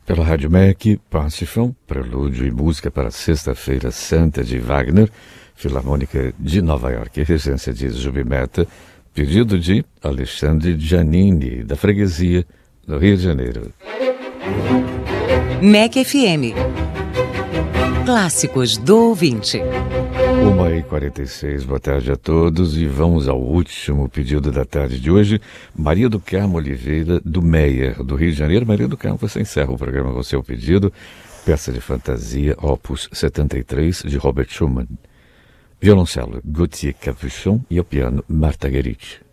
Pela Rádio MEC, Parsifal, prelúdio e música para Sexta-feira Santa de Wagner, Filarmônica de Nova York, regência de Jubimeta, pedido de Alexandre Giannini, da Freguesia, do Rio de Janeiro. MEC FM. Clássicos do ouvinte. 1h46, boa tarde a todos e vamos ao último pedido da tarde de hoje. Maria do Carmo Oliveira, do Meyer, do Rio de Janeiro. Maria do Carmo, você encerra o programa com o seu pedido. Peça de fantasia, opus 73, de Robert Schumann. Violoncelo, Gauthier Capuchon e ao piano, Marta Guerite.